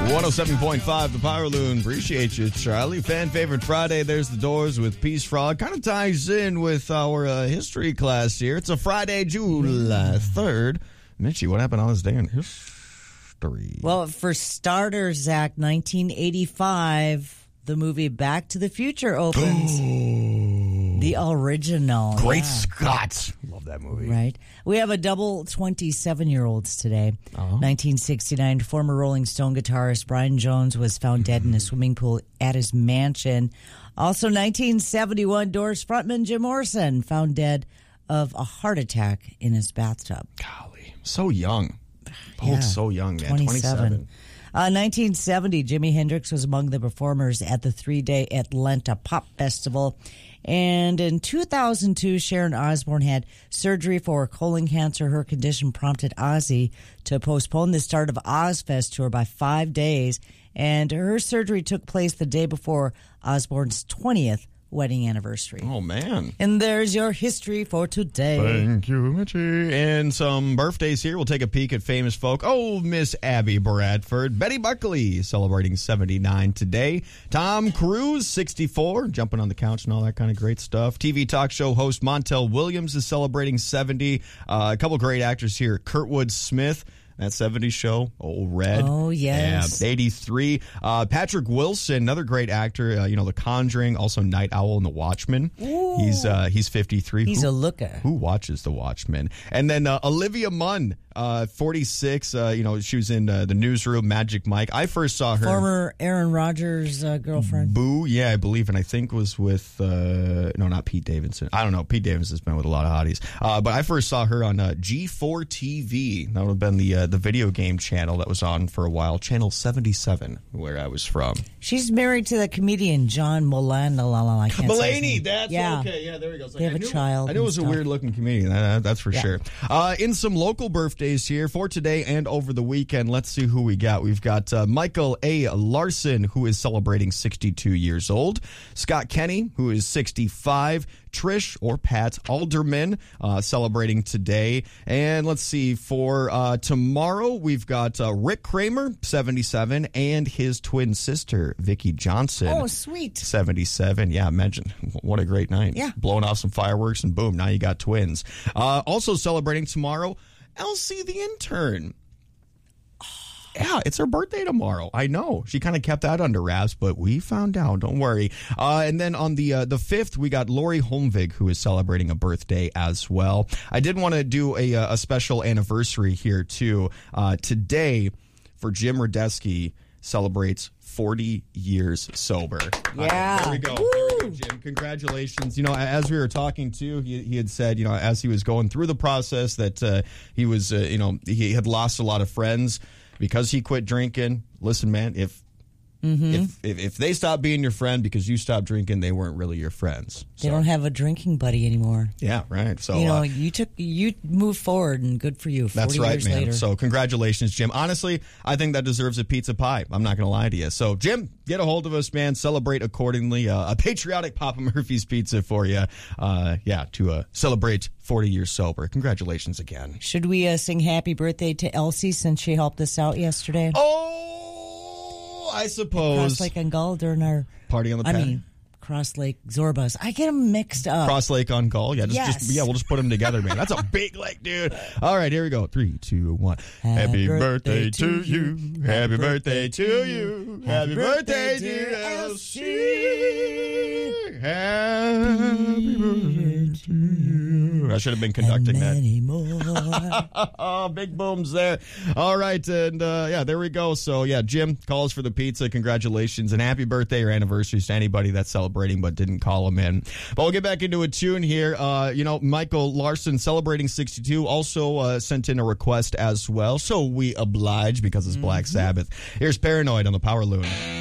107.5, the Power Loon. Appreciate you, Charlie. Fan favorite Friday. There's the Doors with Peace Frog. Kind of ties in with our history class here. It's a Friday, July 3rd. Mitchie, what happened on this day in history? Well, for starters, Zach, 1985, the movie Back to the Future opens. The original. Great Scott. Love that movie. Right. We have a double 27-year-olds today. 1969, former Rolling Stone guitarist Brian Jones was found dead in a swimming pool at his mansion. Also, 1971, Doors frontman Jim Morrison found dead of a heart attack in his bathtub. Golly. So young. Both so young, man. 27. 1970, Jimi Hendrix was among the performers at the 3-day Atlanta Pop Festival. And in 2002, Sharon Osbourne had surgery for colon cancer. Her condition prompted Ozzy to postpone the start of Ozfest tour by 5 days. And her surgery took place the day before Osbourne's 20th wedding anniversary. Oh, man. And there's your history for today. Thank you, Mitchie. And some birthdays here. We'll take a peek at famous folk. Oh, Miss Abby Bradford. Betty Buckley celebrating 79 today. Tom Cruise, 64, jumping on the couch and all that kind of great stuff. TV talk show host Montel Williams is celebrating 70. A couple great actors here. Kurtwood Smith. That 70s show, Old Red. Oh, yes. 83. Patrick Wilson, another great actor, The Conjuring, also Night Owl and The Watchmen. Ooh. He's 53. He's a looker. Who watches The Watchmen? And then Olivia Munn, 46. She was in The Newsroom, Magic Mike. I first saw her. Former Aaron Rodgers girlfriend. Boo, yeah, I believe, and I think was with, not Pete Davidson. I don't know. Pete Davidson's been with a lot of hotties. But I first saw her on G4 TV. That would have been the video game channel that was on for a while, Channel 77, where I was from. She's married to the comedian John Mulaney. Mulaney, that's okay. Yeah, there we go. They have a child. I knew it was a weird-looking comedian, that's for sure. In some local birthdays here for today and over the weekend, let's see who we got. We've got Michael A. Larson, who is celebrating 62 years old. Scott Kenny, who is 65. Trish or Pat Alderman celebrating today. And let's see, for tomorrow, we've got Rick Kramer, 77, and his twin sister, Vicki Johnson. Oh, sweet. 77. Yeah, imagine. What a great night. Yeah. Blowing off some fireworks, and boom, now you got twins. Also celebrating tomorrow, Elsie the intern. Yeah, it's her birthday tomorrow. I know. She kind of kept that under wraps, but we found out. Don't worry. And then on the 5th, we got Lori Holmvig, who is celebrating a birthday as well. I did want to do a special anniversary here, too. Today, for Jim Radesky, celebrates 40 years sober. Yeah. There we go. Jim. Congratulations. As we were talking to, he had said, as he was going through the process that he was, he had lost a lot of friends because he quit drinking. Listen, man, if they stop being your friend because you stopped drinking, they weren't really your friends. They don't have a drinking buddy anymore. Yeah, right. So you moved forward, and good for you. 40 that's right, years man. Later. So congratulations, Jim. Honestly, I think that deserves a pizza pie. I'm not going to lie to you. So, Jim, get a hold of us, man. Celebrate accordingly. A patriotic Papa Murphy's pizza for you. To celebrate 40 years sober. Congratulations again. Should we sing happy birthday to Elsie since she helped us out yesterday? Oh, I suppose. Cross Lake on Gull during our party on the pad. Cross Lake Zorbas. I get them mixed up. Cross Lake on Gull. Yeah, Yes. we'll just put them together, man. That's a big lake, dude. All right, here we go. 3, 2, 1. Happy birthday to you. Happy birthday to you. Happy birthday, dear Elsie. Happy birthday to you. I should have been conducting that. Big booms there. All right, and there we go. So, Jim calls for the pizza. Congratulations and happy birthday or anniversaries to anybody that's celebrating but didn't call him in. But we'll get back into a tune here. Michael Larson celebrating 62 also sent in a request as well. So we oblige because it's Black Sabbath. Here's Paranoid on the Power Loon.